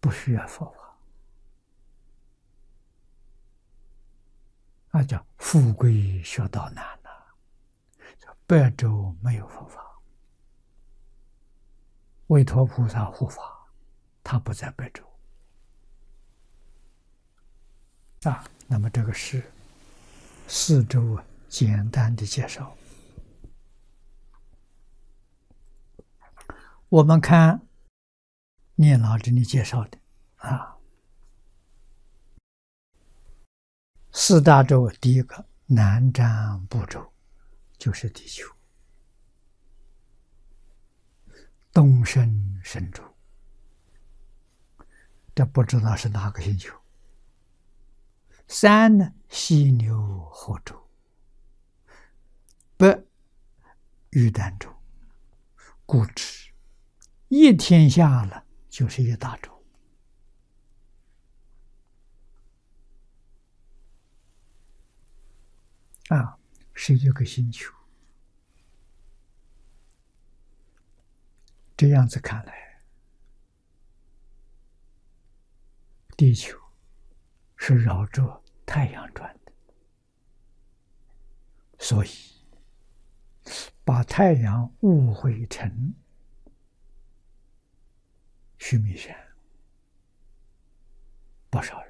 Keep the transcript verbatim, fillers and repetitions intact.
不需要佛法，那叫富贵学道难呐、啊。白州没有佛法，韦陀菩萨护法，他不在白州啊。那么这个是四周啊简单的介绍。我们看念老这里介绍的啊，四大洲第一个南瞻部洲就是地球，东胜神洲，这不知道是哪个星球。三呢，犀牛贺洲，北玉丹洲，故知一天下了就是一大洲啊，是一个星球。这样子看来，地球是绕着太阳转的，所以把太阳误会成须弥山，不少人。